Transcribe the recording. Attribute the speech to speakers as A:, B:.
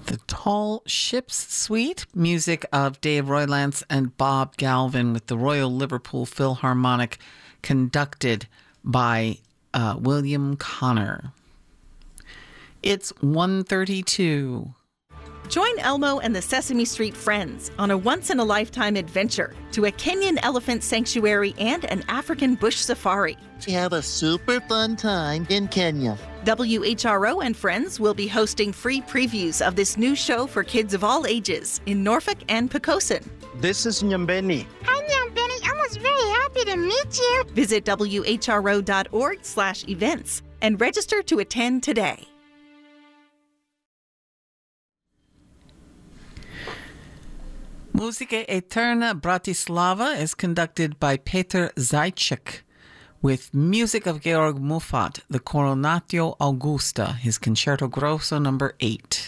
A: The Tall Ships Suite, music of Dave Roylance and Bob Galvin with the Royal Liverpool Philharmonic, conducted by William Connor. It's 1:32.
B: Join Elmo and the Sesame Street Friends on a once-in-a-lifetime adventure to a Kenyan elephant sanctuary and an African bush safari.
C: To have a super fun time in Kenya.
B: WHRO and Friends will be hosting free previews of this new show for kids of all ages in Norfolk and Poquoson.
D: This is Nyambeni.
E: Hi, Nyambeni. I was very happy to meet you.
B: Visit whro.org/events and register to attend today.
A: Musica Eterna Bratislava is conducted by Peter Zajcik with music of Georg Muffat, the Coronatio Augusta, his Concerto Grosso No. 8.